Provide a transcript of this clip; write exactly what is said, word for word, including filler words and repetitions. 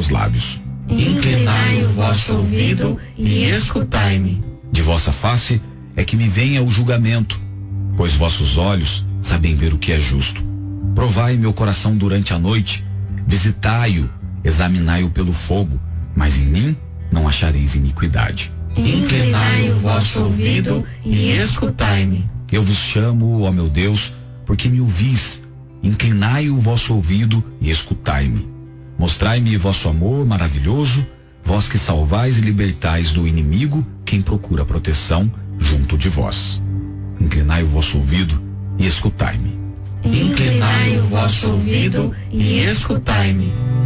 vossos lábios. Inclinai o vosso ouvido e escutai-me. De vossa face é que me venha o julgamento, pois vossos olhos sabem ver o que é justo. Provai meu coração durante a noite, visitai-o, examinai-o pelo fogo, mas em mim não achareis iniquidade. Inclinai o vosso ouvido e escutai-me. Eu vos chamo, ó meu Deus, porque me ouvis. Inclinai o vosso ouvido e escutai-me. Mostrai-me vosso amor maravilhoso, vós que salvais e libertais do inimigo quem procura proteção junto de vós. Inclinai o vosso ouvido e escutai-me. Inclinai o vosso ouvido e escutai-me.